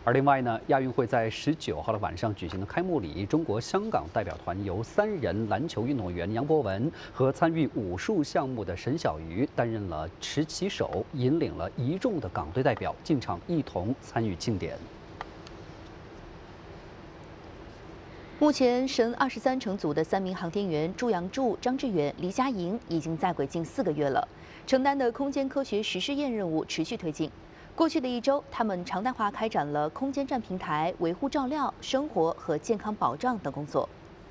而另外呢，亚运会在19号的晚上举行的开幕礼，中国香港代表团由3人篮球运动员杨博文和参与武术项目的沈小鱼担任了持旗手，引领了一众的港队代表进场一同参与庆典。 目前，神23乘组的3名航天员朱阳柱、张志远、黎佳莹已经在轨近4个月了，承担的空间科学实试验任务持续推进。过去的1周，他们常态化开展了空间站平台维护照料、生活和健康保障等工作。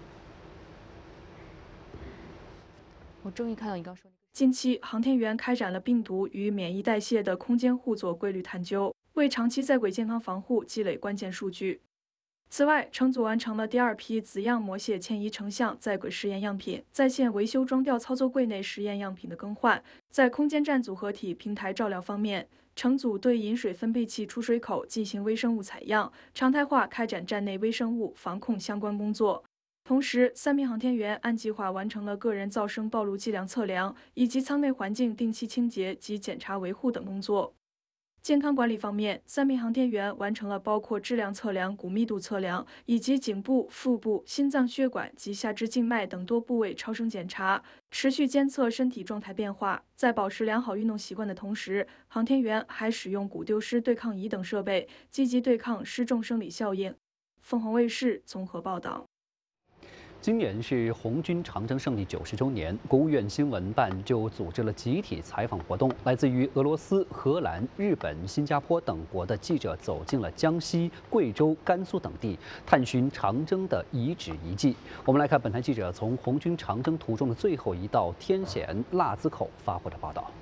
我终于看到你刚说。 近期，航天员开展了病毒与免疫代谢的空间互作规律探究，为长期在轨健康防护积累关键数据。此外，乘组完成了第2批子样模蟹迁移成像在轨试验样品，在线维修装吊操作柜内实验样品的更换。在空间站组合体平台照料方面，乘组对饮水分配器出水口进行微生物采样，常态化开展站内微生物防控相关工作。同时，3名航天员按计划完成了个人噪声暴露计量测量，以及舱内环境定期清洁及检查维护等工作。健康管理方面，3名航天员完成了包括质量测量、骨密度测量以及颈部、腹部、心脏血管及下肢静脉等多部位超声检查，持续监测身体状态变化。在保持良好运动习惯的同时，航天员还使用骨丢失对抗仪等设备，积极对抗失重生理效应。凤凰卫视综合报道。 今年是红军长征胜利90周年，国务院新闻办就组织了集体采访活动。来自于俄罗斯、荷兰、日本、新加坡等国的记者走进了江西、贵州、甘肃等地，探寻长征的遗址遗迹。我们来看本台记者从红军长征途中的最后一道天险腊子口发回的报道。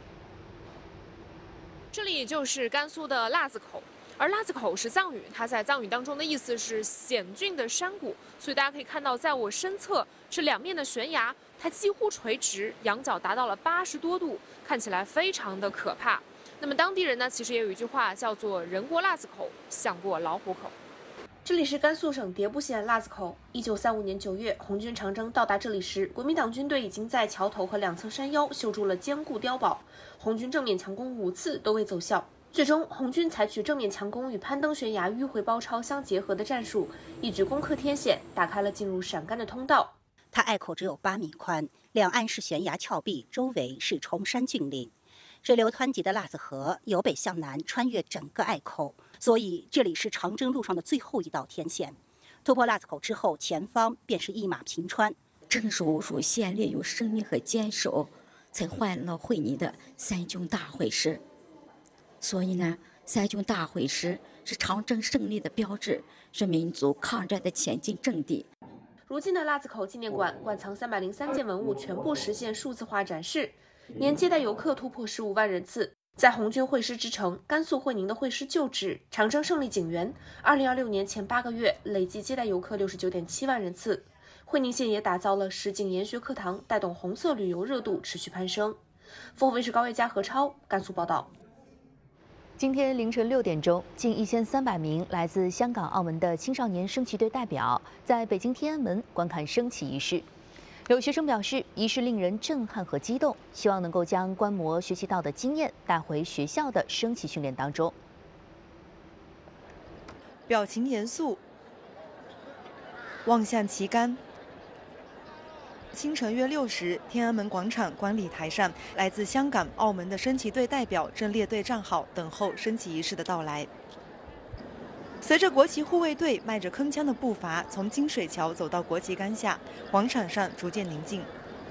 这里就是甘肃的腊子口。而腊子口是藏语，它在藏语当中的意思是险峻的山谷，所以大家可以看到，在我身侧是2面的悬崖，它几乎垂直，仰角达到了80多度，看起来非常的可怕。那么当地人呢，其实也有一句话叫做"人过腊子口，想过老虎口"。 这里是甘肃省迭部县腊子口。1935年9月，红军长征到达这里时，国民党军队已经在桥头和2侧山腰修筑了坚固碉堡，红军正面强攻5次都未奏效。最终，红军采取正面强攻与攀登悬崖迂回包抄相结合的战术，一举攻克天险，打开了进入陕甘的通道。 它隘口只有8米宽，两岸是悬崖峭壁，周围是崇山峻岭。水流湍急的腊子河由北向南穿越整个隘口，所以这里是长征路上的最后一道天险。突破腊子口之后，前方便是一马平川。 正是无数先烈用生命和坚守，才换了会你的三军大会师。所以呢，三军大会师是长征胜利的标志，是民族抗战的前进阵地。 如今的腊子口纪念馆馆藏303件文物全部实现数字化展示，年接待游客突破15万人次。在红军会师之城甘肃会宁的会师旧址长征胜利景园，2026年前8个月累计接待游客69.7万人次。会宁县也打造了实景研学课堂，带动红色旅游热度持续攀升。凤凰卫视高月佳、何超甘肃报道。 今天凌晨6点钟，近1300名来自香港、澳门的青少年升旗队代表在北京天安门观看升旗仪式。有学生表示，仪式令人震撼和激动，希望能够将观摩学习到的经验带回学校的升旗训练当中。 表情严肃，望向旗杆。清晨约6时，天安门广场观礼台上，来自香港、澳门的升旗队代表正列队站好，等候升旗仪式的到来。随着国旗护卫队迈着铿锵的步伐从金水桥走到国旗杆下，广场上逐渐宁静。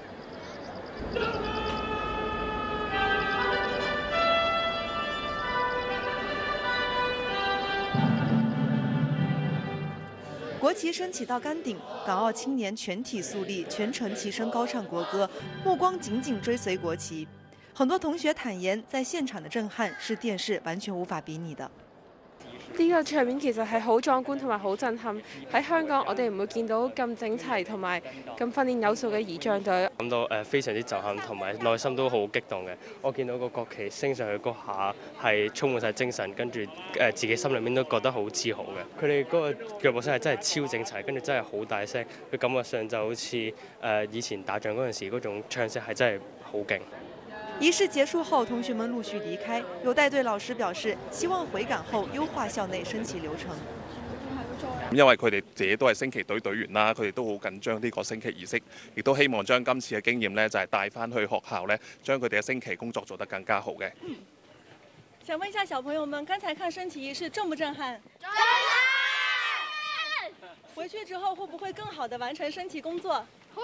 国旗升起到杆顶，港澳青年全体肃立，全程齐声高唱国歌，目光紧紧追随国旗。很多同学坦言，在現場的震撼是電視完全無法比擬的。 呢個場面其實係好壯觀同埋好震撼。喺香港，我哋唔會見到咁整齊同埋咁訓練有素嘅儀仗隊。 感到非常之震撼，同埋內心都好激動嘅。我見到個國旗升上去嗰下係充滿晒精神，跟住自己心裏面都覺得好自豪嘅。佢哋嗰個腳步聲係真係超整齊，跟住真係好大聲，佢感覺上就好似以前打仗嗰陣時嗰種唱聲係真係好勁。 仪式结束后，同学们陆续離開，有帶隊老師表示，希望回港後優化校內升旗流程。 因為佢哋自己都係升旗隊隊員啦，佢哋都好緊張呢個升旗儀式，亦都希望將今次嘅經驗呢，就係帶翻去學校呢，將佢哋嘅升旗工作做得更加好嘅。 想問一下小朋友們，剛才看升旗儀式震不震撼？震撼！回去之後會不會更好地完成升旗工作？會。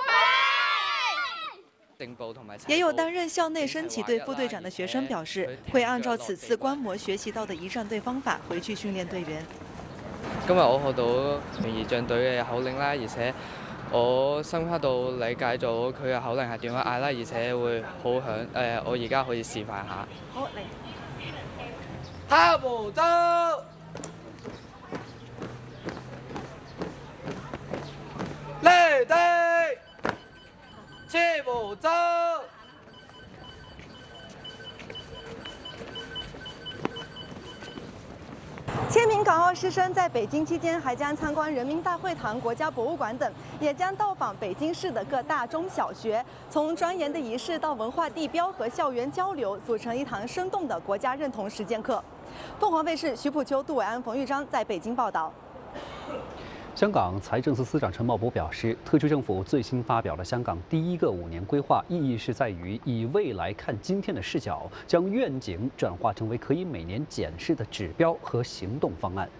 也有擔任校內升旗隊副隊長的學生表示，會按照此次觀摩學習到的儀仗隊方法回去訓練隊員。 今日我學到儀仗隊嘅口令啦，而且我深刻到理解咗佢嘅口令係點樣嗌啦，而且會好響。我而家可以示範下。 好，嚟。 下步走。嚟地。切步走。 千名港澳師生在北京期間，還將參觀人民大會堂、國家博物館等，也將到訪北京市的各大中小學，從莊嚴的儀式到文化地標和校園交流，組成一堂生動的國家認同實踐課。鳳凰衛視徐普秋、杜偉安、馮玉章在北京報道。 香港財政司司長陳茂波表示，特區政府最新發表了香港第一個5年規劃，意義是在於以未來看今天的視角，將願景轉化成為可以每年檢視的指標和行動方案。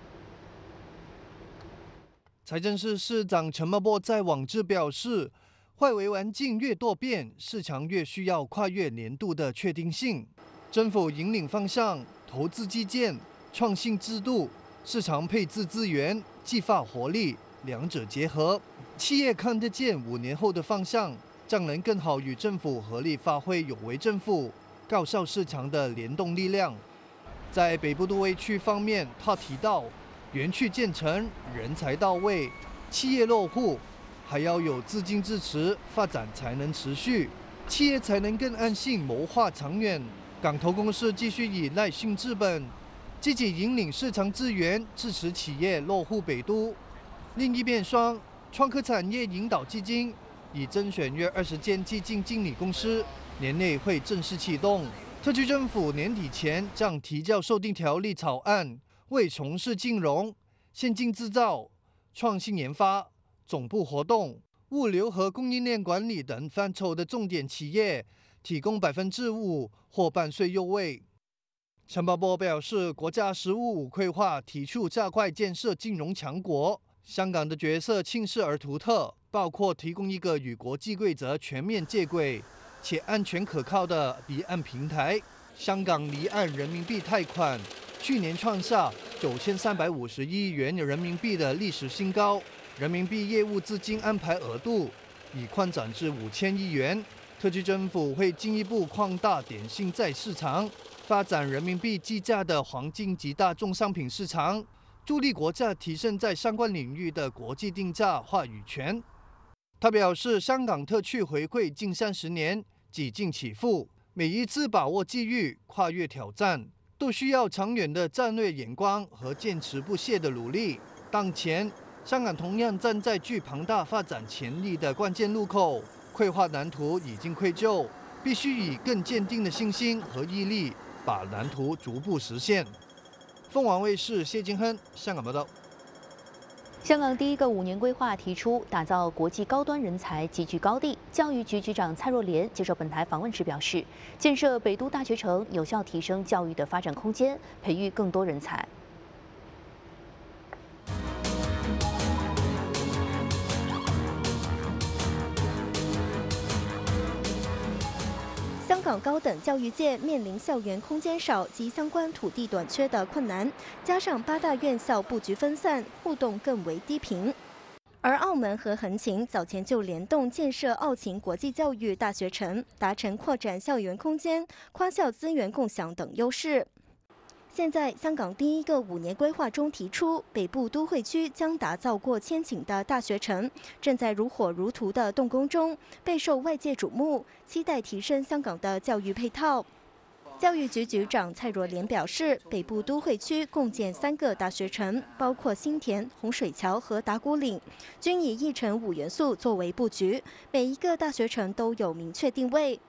財政司司長陳茂波在網誌表示，外圍環境越多變，市場越需要跨越年度的確定性。政府引領方向，投資基建、創新制度、市場配置資源、激發活力，兩者結合，企業看得見5年後的方向，將能更好與政府合力發揮有為政府、高效市場的聯動力量。在北部都會區方面，他提到園區建成，人才到位，企業落戶，還要有資金支持，發展才能持續，企業才能更安心謀劃長遠。港投公司繼續以耐性治本，積極引領市場資源，支持企業落戶北都。另一邊廂，創科產業引導基金已甄選約20間基金經理公司，年內會正式啟動。特區政府年底前將提交修訂條例草案，為從事金融、先進製造、創新研發、總部活動、物流和供應鏈管理等範疇的重點企業提供5%或半稅優惠。陳茂波表示，國家"十五五"規劃提出加快建設金融強國，香港的角色清晰而獨特，包括提供一個與國際規則全面接軌且安全可靠的離岸平台。香港離岸人民幣貸款去年創下9350億元人民幣的歷史新高，人民幣業務資金安排額度已擴展至5000億元。特區政府會進一步擴大電信在市場，發展人民幣計價的黃金及大宗商品市場，助力國家提升在相關領域的國際定價話語權。他表示，香港特區回歸近30年，幾經起伏，每一次把握機遇、跨越挑戰，都需要長遠的戰略眼光和堅持不懈的努力。當前，香港同樣站在具龐大發展潛力的關鍵路口，規劃藍圖已經窺就，必須以更堅定的信心和毅力，把藍圖逐步實現。鳳凰衛視謝金亨香港報道。 香港第一個5年規劃提出打造國際高端人才集聚高地。教育局局長蔡若蓮接受本台訪問時表示，建設北都大學城有效提升教育的發展空間，培育更多人才。 香港高等教育界面臨校園空間少及相關土地短缺的困難，加上8大院校佈局分散，互動更為低頻。而澳門和橫琴早前就聯動建設澳琴國際教育大學城，達成擴展校園空間、跨校資源共享等優勢。現在，香港第一個5年規劃中提出，北部都會區將打造過千頃的大學城，正在如火如荼的動工中，備受外界矚目，期待提升香港的教育配套。教育局局長蔡若蓮表示，北部都會區共建3個大學城，包括新田、洪水橋和打鼓嶺，均以1城5元素作為佈局，每一個大學城都有明確定位。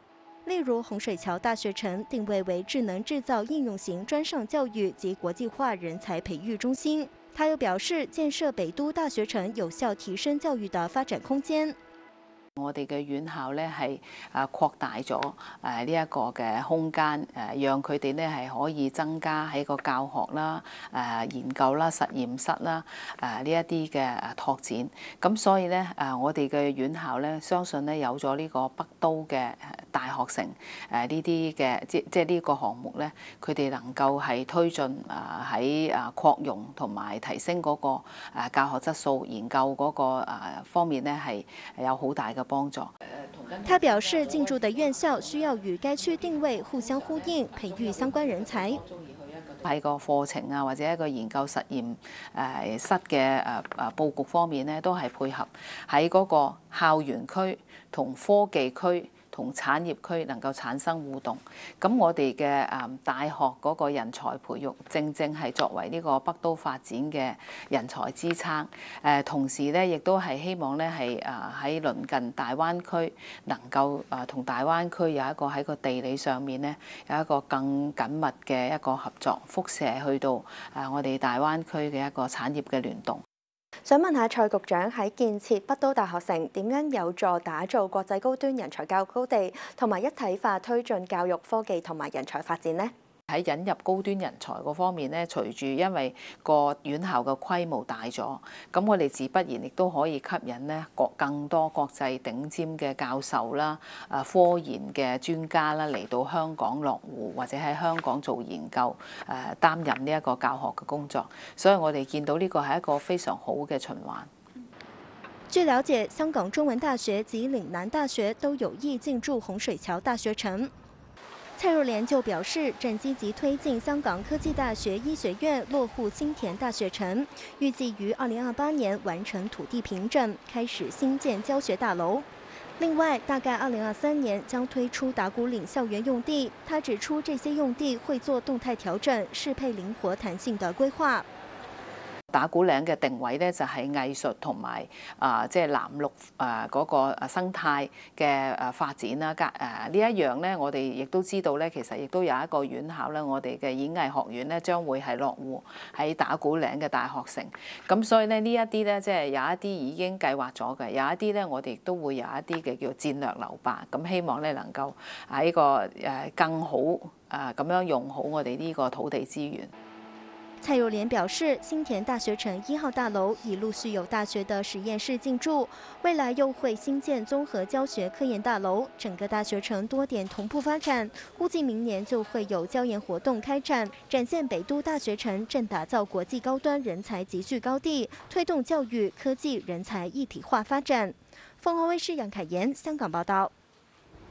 例如洪水桥大学城定位为智能制造应用型专上教育及国际化人才培育中心。他又表示，建设北都大學城有效提升教育的發展空間。 我哋嘅院校咧係擴大咗呢一個嘅空間，讓佢哋咧係可以增加喺個教學啦、研究啦、實驗室啦呢一啲嘅拓展。咁所以咧我哋嘅院校咧，相信咧有咗呢個北都嘅大學城呢啲嘅即係呢個項目咧，佢哋能夠係推進喺擴容同埋提升嗰個教學質素、研究嗰個方面咧係有好大嘅幫助。 他表示，進駐的院校需要與該區定位互相呼應，培育相關人才。 喺個課程啊，或者一個研究實驗室嘅佈局方面咧，都係配合喺嗰個校園區同科技區同產業區能夠產生互動。咁我哋嘅大學嗰個人才培育，正係作為呢個北都發展嘅人才支撐。同時咧，亦都係希望咧係喺鄰近大灣區能夠同大灣區有一個喺個地理上面咧有一個更緊密嘅一個合作，輻射去到我哋大灣區嘅一個產業嘅聯動。 想問下蔡局長，喺建設北都大學城點樣有助打造國際高端人才教育高地，同埋一體化推進教育科技同埋人才發展呢？ 喺引入高端人才嗰方面咧，隨住因為個院校嘅規模大咗，咁我哋自不然亦都可以吸引咧更多國際頂尖嘅教授啦、科研嘅專家啦嚟到香港落戶，或者喺香港做研究，擔任呢一個教學嘅工作。所以我哋見到呢個係一個非常好嘅循環。 據了解，香港中文大學及嶺南大學都有意進駐洪水橋大學城。蔡若蓮就表示，正積極推進香港科技大學醫學院落戶新田大學城，預計於2028年完成土地平整，開始新建教學大樓。另外，大概2023年將推出打鼓嶺校園用地。他指出，這些用地會做動態調整，適配靈活彈性的規劃。 打鼓嶺嘅定位咧就係藝術同埋即係藍綠嗰個生態嘅發展啦。呢一樣咧，我哋亦都知道咧，其實亦都有一個院校咧，我哋嘅演藝學院咧將會係落戶喺打鼓嶺嘅大學城。咁所以咧呢一啲咧，即係有一啲已經計劃咗嘅，有一啲咧我哋亦都會有一啲嘅叫戰略留白。咁希望咧能夠喺個更好咁樣用好我哋呢個土地資源。 蔡若蓮表示，新田大學城1號大樓已陸續有大學的實驗室進駐，未來又會新建綜合教學科研大樓，整個大學城多點同步發展，估計明年就會有教研活動開展，展現北都大學城正打造國際高端人才集聚高地，推動教育、科技、人才一體化發展。鳳凰衛視楊凱妍香港報道。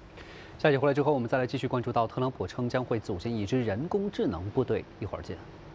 下節回來之後，我們再來繼續關注到特朗普稱將會組建一支人工智能部隊，一會兒見。